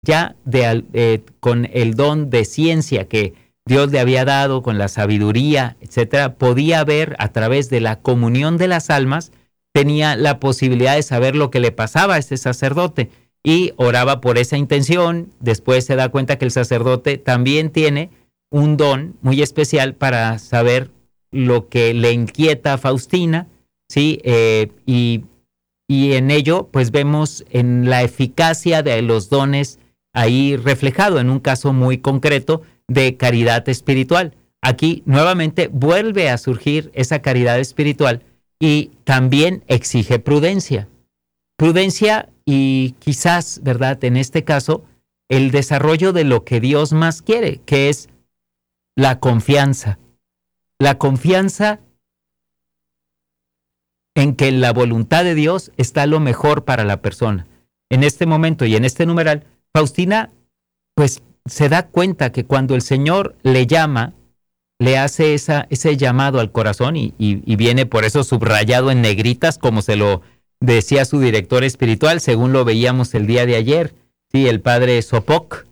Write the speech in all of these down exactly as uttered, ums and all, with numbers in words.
ya de, eh, con el don de ciencia que Dios le había dado, con la sabiduría, etcétera, podía ver a través de la comunión de las almas, tenía la posibilidad de saber lo que le pasaba a este sacerdote y oraba por esa intención. Después se da cuenta que el sacerdote también tiene un don muy especial para saber lo que le inquieta a Faustina, ¿sí? Eh, y, y en ello, pues vemos en la eficacia de los dones ahí reflejado en un caso muy concreto de caridad espiritual. Aquí nuevamente vuelve a surgir esa caridad espiritual y también exige prudencia. Prudencia y quizás, ¿verdad? En este caso, el desarrollo de lo que Dios más quiere, que es la confianza. La confianza en que en la voluntad de Dios está lo mejor para la persona. En este momento y en este numeral, Faustina, pues, se da cuenta que cuando el Señor le llama, le hace esa, ese llamado al corazón y, y, y viene por eso subrayado en negritas, como se lo decía su director espiritual, según lo veíamos el día de ayer. Sí, el padre Sopok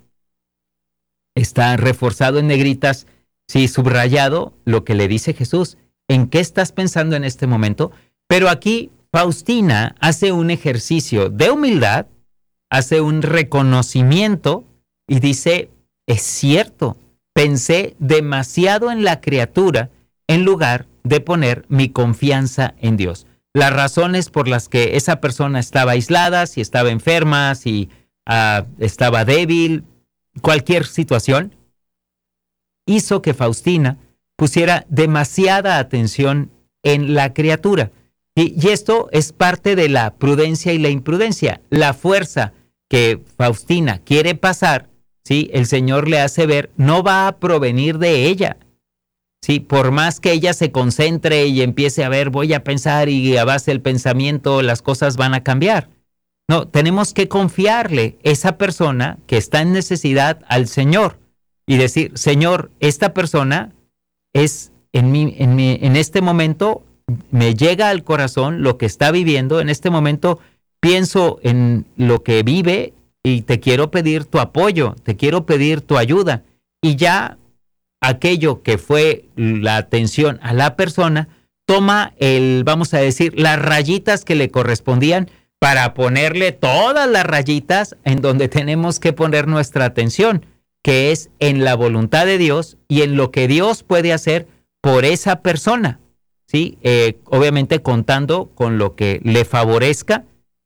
está reforzado en negritas, sí, subrayado lo que le dice Jesús. ¿En qué estás pensando en este momento? Pero aquí Faustina hace un ejercicio de humildad, hace un reconocimiento y dice, es cierto, pensé demasiado en la criatura en lugar de poner mi confianza en Dios. Las razones por las que esa persona estaba aislada, si estaba enferma, si uh, estaba débil, cualquier situación, hizo que Faustina pusiera demasiada atención en la criatura. Y, y esto es parte de la prudencia y la imprudencia. La fuerza que Faustina quiere pasar, ¿sí? El Señor le hace ver, no va a provenir de ella. ¿Sí? Por más que ella se concentre y empiece a ver, voy a pensar y a base del pensamiento las cosas van a cambiar. No, tenemos que confiarle esa persona que está en necesidad al Señor y decir, Señor, esta persona es en, mi, en, mi, en este momento me llega al corazón lo que está viviendo, en este momento pienso en lo que vive y te quiero pedir tu apoyo, te quiero pedir tu ayuda. Y ya aquello que fue la atención a la persona, toma el, vamos a decir, las rayitas que le correspondían para ponerle todas las rayitas en donde tenemos que poner nuestra atención, que es en la voluntad de Dios y en lo que Dios puede hacer por esa persona, ¿sí? Eh, obviamente contando con lo que le favorezca,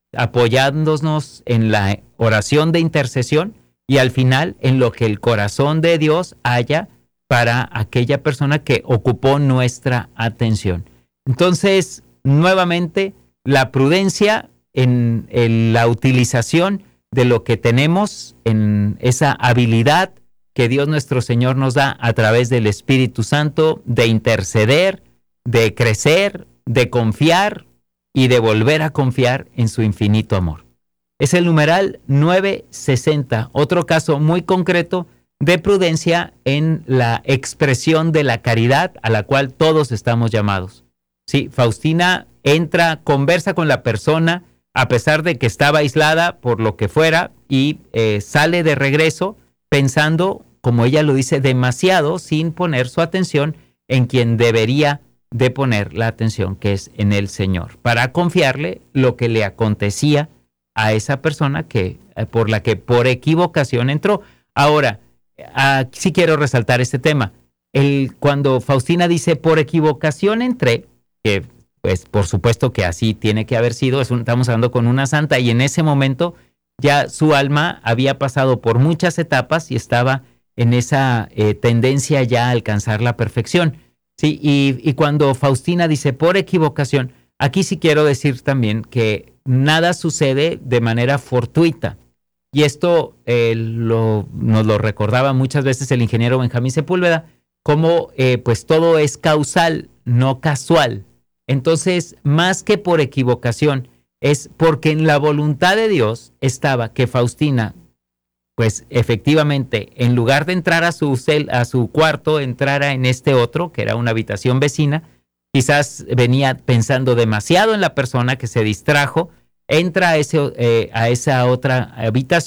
apoyándonos en la oración de intercesión y al final en lo que el corazón de Dios haya para aquella persona que ocupó nuestra atención. Entonces, nuevamente, la prudencia en, en la utilización de lo que tenemos, en esa habilidad que Dios nuestro Señor nos da a través del Espíritu Santo, de interceder, de crecer, de confiar y de volver a confiar en su infinito amor. Es el numeral novecientos sesenta, otro caso muy concreto de prudencia en la expresión de la caridad a la cual todos estamos llamados. Sí, Faustina entra, conversa con la persona, a pesar de que estaba aislada por lo que fuera, y eh, sale de regreso pensando, como ella lo dice, demasiado, sin poner su atención en quien debería de poner la atención, que es en el Señor, para confiarle lo que le acontecía a esa persona que, eh, por la que por equivocación entró. Ahora, Uh, sí quiero resaltar este tema. El, cuando Faustina dice por equivocación entré, que pues por supuesto que así tiene que haber sido, es un, estamos hablando con una santa y en ese momento ya su alma había pasado por muchas etapas y estaba en esa eh, tendencia ya a alcanzar la perfección. Sí, y, y cuando Faustina dice por equivocación, aquí sí quiero decir también que nada sucede de manera fortuita. Y esto eh, lo, nos lo recordaba muchas veces el ingeniero Benjamín Sepúlveda, como eh, pues todo es causal, no casual. Entonces, más que por equivocación, es porque en la voluntad de Dios estaba que Faustina, pues efectivamente, en lugar de entrar a su, cel, a su cuarto, entrara en este otro, que era una habitación vecina, quizás venía pensando demasiado en la persona que se distrajo, entra a, ese, eh, a esa otra habitación,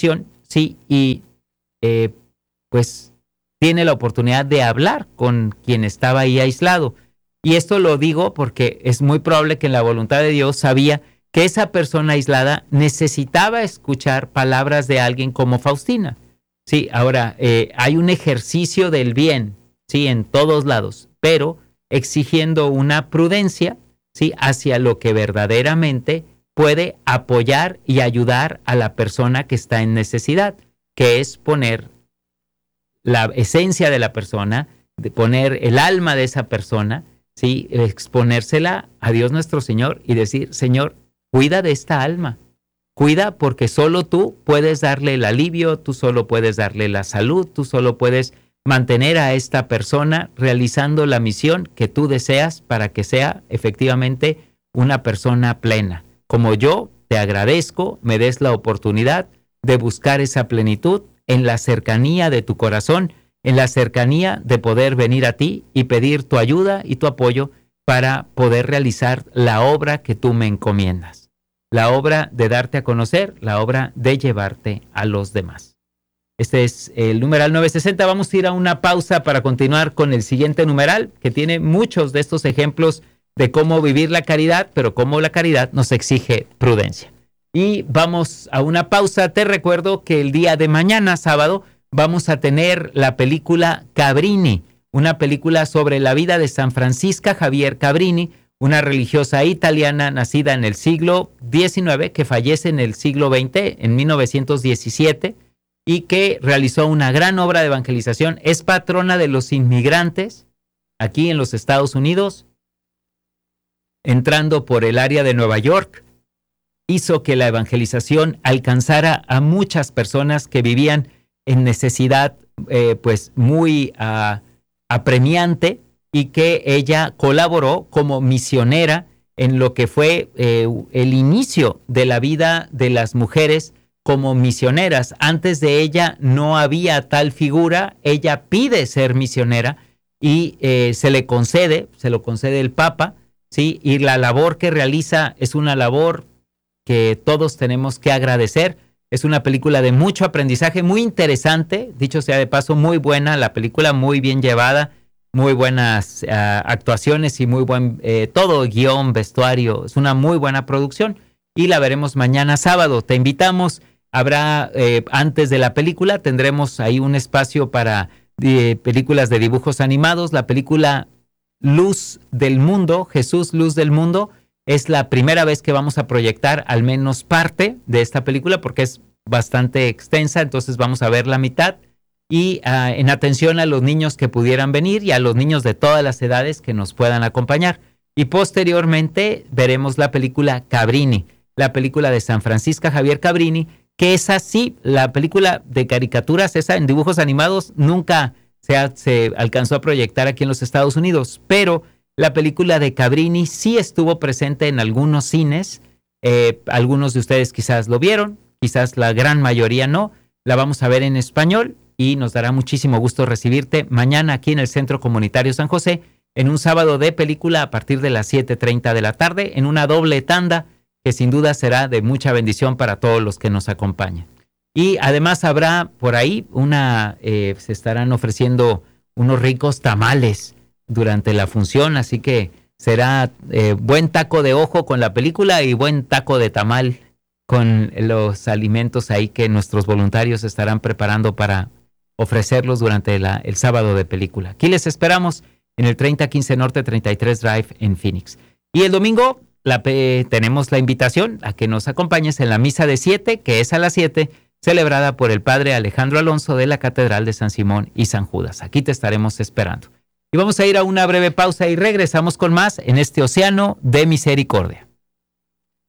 sí, y eh, pues tiene la oportunidad de hablar con quien estaba ahí aislado. Y esto lo digo porque es muy probable que en la voluntad de Dios sabía que esa persona aislada necesitaba escuchar palabras de alguien como Faustina. Sí, ahora, eh, hay un ejercicio del bien, sí, en todos lados, pero exigiendo una prudencia, sí, hacia lo que verdaderamente puede apoyar y ayudar a la persona que está en necesidad, que es poner la esencia de la persona, de poner el alma de esa persona, sí, exponérsela a Dios nuestro Señor y decir, Señor, cuida de esta alma. Cuida porque solo tú puedes darle el alivio, tú solo puedes darle la salud, tú solo puedes mantener a esta persona realizando la misión que tú deseas para que sea efectivamente una persona plena. Como yo te agradezco, me des la oportunidad de buscar esa plenitud en la cercanía de tu corazón, en la cercanía de poder venir a ti y pedir tu ayuda y tu apoyo para poder realizar la obra que tú me encomiendas. La obra de darte a conocer, la obra de llevarte a los demás. Este es el numeral novecientos sesenta. Vamos a ir a una pausa para continuar con el siguiente numeral, que tiene muchos de estos ejemplos de cómo vivir la caridad, pero cómo la caridad nos exige prudencia. Y vamos a una pausa. Te recuerdo que el día de mañana, sábado, vamos a tener la película Cabrini, una película sobre la vida de San Francisca Javier Cabrini, una religiosa italiana nacida en el siglo diecinueve, que fallece en el siglo veinte, en mil novecientos diecisiete, y que realizó una gran obra de evangelización. Es patrona de los inmigrantes aquí en los Estados Unidos, entrando por el área de Nueva York. Hizo que la evangelización alcanzara a muchas personas que vivían en necesidad eh, pues muy uh, apremiante, y que ella colaboró como misionera en lo que fue eh, el inicio de la vida de las mujeres como misioneras. Antes de ella no había tal figura. Ella pide ser misionera y eh, se le concede, se lo concede el Papa, ¿sí? Y la labor que realiza es una labor que todos tenemos que agradecer. Es una película de mucho aprendizaje, muy interesante, dicho sea de paso, muy buena, la película muy bien llevada, muy buenas uh, actuaciones y muy buen, eh, todo, guión, vestuario, es una muy buena producción y la veremos mañana sábado. Te invitamos, habrá, eh, antes de la película, tendremos ahí un espacio para eh, películas de dibujos animados. La película Luz del Mundo, Jesús Luz del Mundo, es la primera vez que vamos a proyectar al menos parte de esta película porque es bastante extensa, entonces vamos a ver la mitad. Y uh, en atención a los niños que pudieran venir y a los niños de todas las edades que nos puedan acompañar. Y posteriormente veremos la película Cabrini, la película de San Francisca Javier Cabrini, que es así, la película de caricaturas, esa en dibujos animados, nunca se, ha, se alcanzó a proyectar aquí en los Estados Unidos, pero la película de Cabrini sí estuvo presente en algunos cines. Eh, algunos de ustedes quizás lo vieron, quizás la gran mayoría no. La vamos a ver en español. Y nos dará muchísimo gusto recibirte mañana aquí en el Centro Comunitario San José, en un sábado de película a partir de las siete treinta de la tarde, en una doble tanda que sin duda será de mucha bendición para todos los que nos acompañan. Y además habrá por ahí una, eh, se estarán ofreciendo unos ricos tamales durante la función, así que será eh, buen taco de ojo con la película y buen taco de tamal con los alimentos ahí que nuestros voluntarios estarán preparando para ofrecerlos durante la, el sábado de película. Aquí les esperamos en el treinta quince Norte treinta y tres Drive en Phoenix. Y el domingo la, eh, tenemos la invitación a que nos acompañes en la misa de siete, que es a las siete, celebrada por el padre Alejandro Alonso de la Catedral de San Simón y San Judas. Aquí te estaremos esperando. Y vamos a ir a una breve pausa y regresamos con más en este océano de misericordia.